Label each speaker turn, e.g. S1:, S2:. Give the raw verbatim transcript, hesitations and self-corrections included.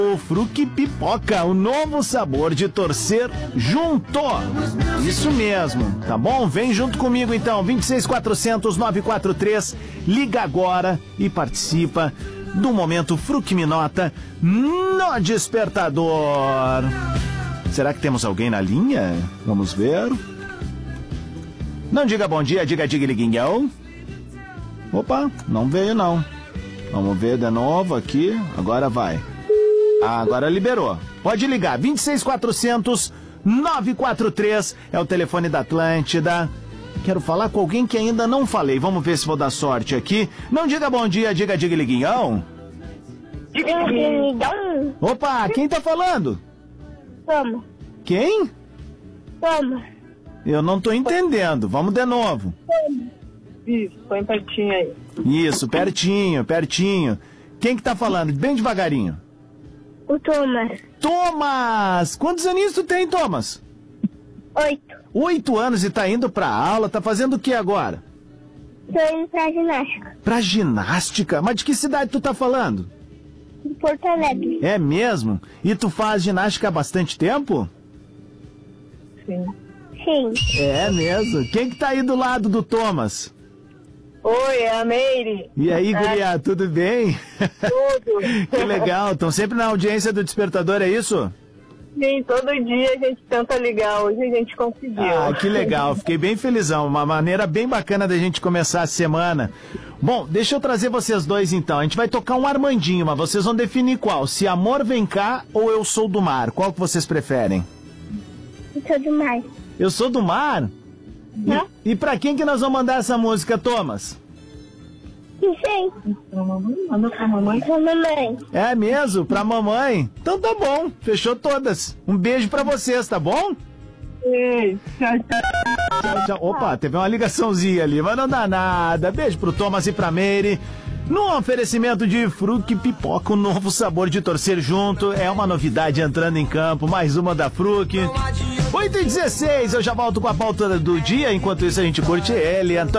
S1: O Fruque Pipoca, o novo sabor de torcer junto. Isso mesmo, tá bom? Vem junto comigo então, vinte e seis quatrocentos, nove quatro três. Liga agora e participa do momento Fruque Me Nota no Despertador. Será que temos alguém na linha? Vamos ver. Não diga bom dia, diga diga liguinhão. Opa, não veio não. Vamos ver de novo aqui, agora vai. Ah, agora liberou. Pode ligar, vinte e seis quatrocentos, nove quatro três é o telefone da Atlântida. Quero falar com alguém que ainda não falei. Vamos ver se vou dar sorte aqui. Não diga bom dia, diga diga liguinhão.
S2: Liguinhão.
S1: Opa, quem tá falando?
S2: Toma.
S1: Quem?
S2: Toma.
S1: Eu não tô entendendo. Vamos de novo.
S3: Isso, põe pertinho aí.
S1: Isso, pertinho, pertinho. Quem que tá falando? Bem devagarinho.
S2: O Thomas.
S1: Thomas! Quantos aninhos tu tem, Thomas?
S2: Oito.
S1: Oito anos e tá indo pra aula, tá fazendo o que agora?
S2: Tô indo pra ginástica.
S1: Pra ginástica? Mas de que cidade tu tá falando?
S2: De Porto Alegre.
S1: É mesmo? E tu faz ginástica há bastante tempo?
S3: Sim.
S2: Sim.
S1: É mesmo? Quem que tá aí do lado do Thomas?
S3: Oi, é a Meire.
S1: E aí, guria, tudo bem?
S3: Tudo.
S1: Que legal, estão sempre na audiência do Despertador, é isso?
S3: Sim, todo dia a gente tenta ligar, hoje a gente conseguiu.
S1: Ah, que legal, fiquei bem felizão, uma maneira bem bacana da gente começar a semana. Bom, deixa eu trazer vocês dois então, a gente vai tocar um Armandinho, mas vocês vão definir qual, se Amor Vem Cá ou Eu Sou do Mar, qual que vocês preferem?
S2: Eu sou do mar.
S1: Eu Sou do Mar?
S2: Não?
S1: E, e pra quem que nós vamos mandar essa música, Thomas?
S2: Não sei.
S3: Pra mamãe? Manda pra mamãe.
S2: Pra mamãe.
S1: É mesmo? Pra mamãe? Então tá bom, fechou todas. Um beijo pra vocês, tá bom?
S3: Ei, tchau, tchau.
S1: Tchau, tchau. Opa, teve uma ligaçãozinha ali, mas não dá nada. Beijo pro Thomas e pra Meire. No oferecimento de Fruque Pipoca, o novo sabor de torcer junto. É uma novidade entrando em campo, mais uma da Fruque. oito e dezesseis, eu já volto com a pauta do dia. Enquanto isso a gente curte ele, Antônio.